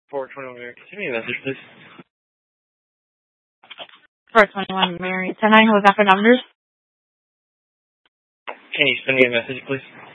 421 Mary, send me a message, please. 421 Mary, 10-9, what was that for numbers? Can you send me a message, please?